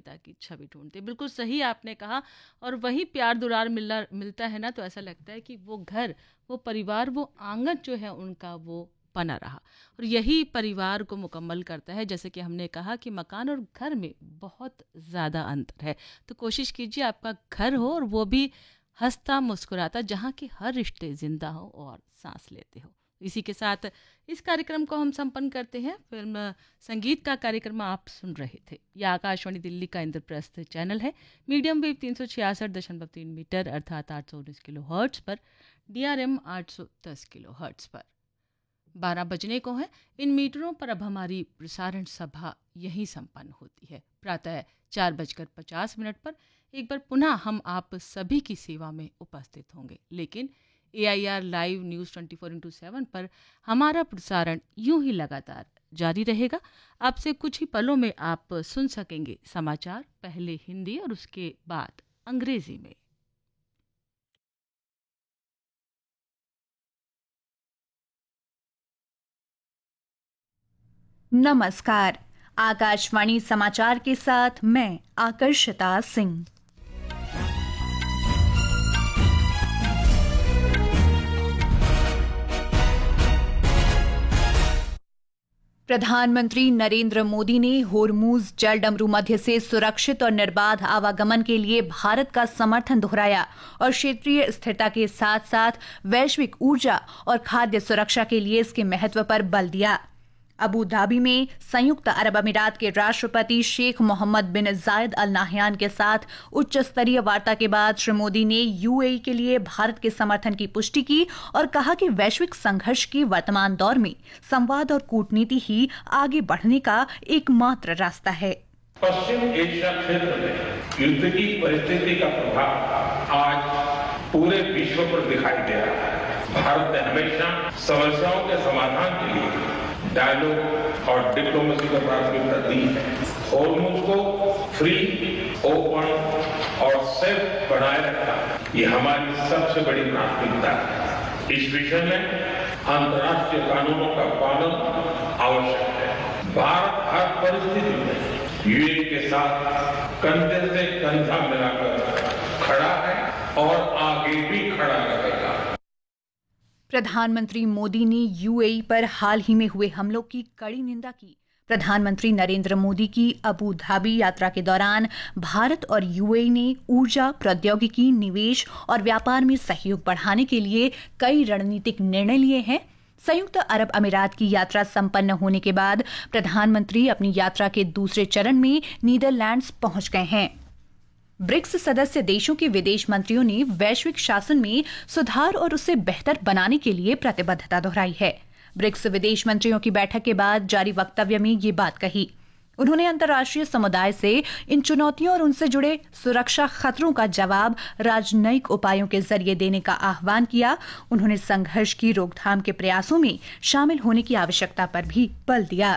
पिता की छवि ढूंढते। बिल्कुल सही आपने कहा। और वही प्यार दुलार मिलता है ना, तो ऐसा लगता है कि वो घर, वो परिवार, वो आंगन जो है उनका वो बना रहा। और यही परिवार को मुकम्मल करता है। जैसे कि हमने कहा कि मकान और घर में बहुत ज़्यादा अंतर है। तो कोशिश कीजिए आपका घर हो और वो भी हंसता मुस्कुराता, जहाँ की हर रिश्ते जिंदा हो और सांस लेते हो। इसी के साथ इस कार्यक्रम को हम संपन्न करते हैं। फिल्म संगीत का कार्यक्रम आप सुन रहे थे। यह आकाशवाणी दिल्ली का इंद्रप्रस्थ चैनल है। मीडियम वेव 366.3 मीटर अर्थात 819 किलो हर्ट्स पर, DRM 810 किलो हर्ट्स पर 12 बजने को है। इन मीटरों पर अब हमारी प्रसारण सभा यहीं संपन्न होती है। प्रातः 4:50 पर एक बार पुनः हम आप सभी की सेवा में उपस्थित होंगे। लेकिन AIR लाइव न्यूज़ 24/7 पर हमारा प्रसारण यूं ही लगातार जारी रहेगा। आपसे कुछ ही पलों में आप सुन सकेंगे समाचार, पहले हिंदी और उसके बाद अंग्रेजी में। नमस्कार। आकाशवाणी समाचार के साथ मैं आकर्षिता सिंह। प्रधानमंत्री नरेंद्र मोदी ने होर्मुज जलडमरू मध्य से सुरक्षित और निर्बाध आवागमन के लिए भारत का समर्थन दोहराया और क्षेत्रीय स्थिरता के साथ साथ वैश्विक ऊर्जा और खाद्य सुरक्षा के लिए इसके महत्व पर बल दिया। अबू धाबी में संयुक्त अरब अमीरात के राष्ट्रपति शेख मोहम्मद बिन जायद अल नाहयान के साथ उच्च स्तरीय वार्ता के बाद श्री मोदी ने UAE के लिए भारत के समर्थन की पुष्टि की और कहा कि वैश्विक संघर्ष के वर्तमान दौर में संवाद और कूटनीति ही आगे बढ़ने का एकमात्र रास्ता है। पश्चिम एशिया क्षेत्र में युद्ध की परिस्थिति का प्रभाव आज पूरे विश्व पर दिखाई दे रहा है। भारत ने हमेशा समस्याओं के समाधान के लिए डायलॉग और डिप्लोमेसी को प्राथमिकता दी है। होर्मुज को फ्री, ओपन और सेफ बनाए रखना ये हमारी सबसे बड़ी प्राथमिकता है। इस विषय में अंतर्राष्ट्रीय कानूनों का पालन आवश्यक है। भारत हर परिस्थिति में UAE के साथ कंधे से कंधा मिलाकर खड़ा है और आगे भी खड़ा रहेगा। प्रधानमंत्री मोदी ने UAE पर हाल ही में हुए हमलों की कड़ी निंदा की। प्रधानमंत्री नरेंद्र मोदी की अबू धाबी यात्रा के दौरान भारत और UAE ने ऊर्जा, प्रौद्योगिकी, निवेश और व्यापार में सहयोग बढ़ाने के लिए कई रणनीतिक निर्णय लिए हैं। संयुक्त अरब अमीरात की यात्रा संपन्न होने के बाद प्रधानमंत्री अपनी यात्रा के दूसरे चरण में नीदरलैंड्स पहुंच गए हैं। ब्रिक्स सदस्य देशों के विदेश मंत्रियों ने वैश्विक शासन में सुधार और उसे बेहतर बनाने के लिए प्रतिबद्धता दोहराई है। ब्रिक्स विदेश मंत्रियों की बैठक के बाद जारी वक्तव्य में ये बात कही। उन्होंने अंतर्राष्ट्रीय समुदाय से इन चुनौतियों और उनसे जुड़े सुरक्षा खतरों का जवाब राजनयिक उपायों के जरिए देने का आह्वान किया। उन्होंने संघर्ष की रोकथाम के प्रयासों में शामिल होने की आवश्यकता पर भी बल दिया।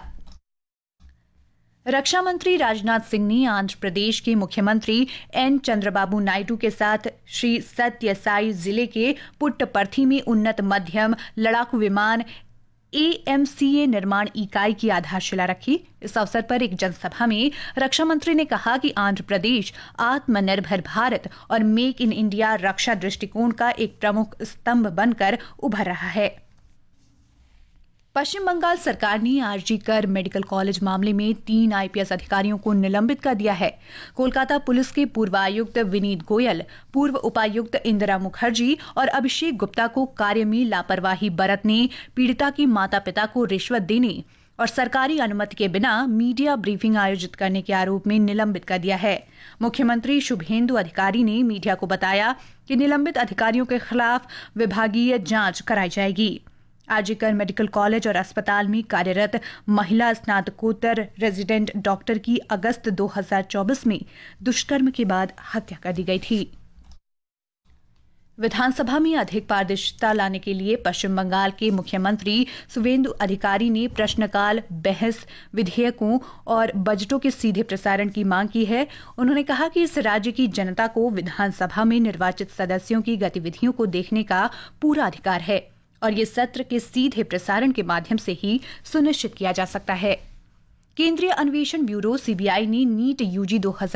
रक्षा मंत्री राजनाथ सिंह ने आंध्र प्रदेश के मुख्यमंत्री N चंद्रबाबू नायडू के साथ श्री सत्य साई जिले के पुट्टपर्थी में उन्नत मध्यम लड़ाकू विमान AMCA निर्माण इकाई की आधारशिला रखी। इस अवसर पर एक जनसभा में रक्षा मंत्री ने कहा कि आंध्र प्रदेश आत्मनिर्भर भारत और मेक इन इंडिया रक्षा दृष्टिकोण का एक प्रमुख स्तंभ बनकर उभर रहा है। पश्चिम बंगाल सरकार ने RG कर मेडिकल कॉलेज मामले में 3 IPS अधिकारियों को निलंबित कर दिया है। कोलकाता पुलिस के पूर्व आयुक्त विनीत गोयल, पूर्व उपायुक्त इंदिरा मुखर्जी और अभिषेक गुप्ता को कार्य में लापरवाही बरतने, पीड़िता के माता पिता को रिश्वत देने और सरकारी अनुमति के बिना मीडिया ब्रीफिंग आयोजित करने के आरोप में निलंबित कर दिया है। मुख्यमंत्री शुभेंदु अधिकारी ने मीडिया को बताया कि निलंबित अधिकारियों के खिलाफ विभागीय जांच कराई जाएगी। RG कर मेडिकल कॉलेज और अस्पताल में कार्यरत महिला स्नातकोत्तर रेजिडेंट डॉक्टर की अगस्त 2024 में दुष्कर्म के बाद हत्या कर दी गई थी। विधानसभा में अधिक पारदर्शिता लाने के लिए पश्चिम बंगाल के मुख्यमंत्री शुभेंदु अधिकारी ने प्रश्नकाल, बहस, विधेयकों और बजटों के सीधे प्रसारण की मांग की है। उन्होंने कहा कि इस राज्य की जनता को विधानसभा में निर्वाचित सदस्यों की गतिविधियों को देखने का पूरा अधिकार है और ये सत्र के सीधे प्रसारण के माध्यम से ही सुनिश्चित किया जा सकता है। केंद्रीय अन्वेषण ब्यूरो CBI ने नीट UG